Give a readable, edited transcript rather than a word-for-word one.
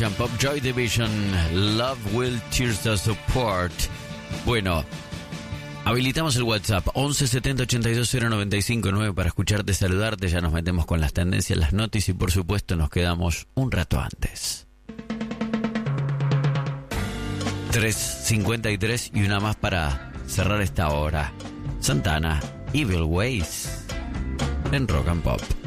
Rock and Pop. Joy Division, Love Will Tears Us Apart. Bueno, habilitamos el WhatsApp 11 70 82 095 9 para escucharte, saludarte. Ya nos metemos con las tendencias, las noticias y por supuesto nos quedamos un rato antes. 3:53 y una más para cerrar esta hora. Santana, Evil Ways en Rock and Pop.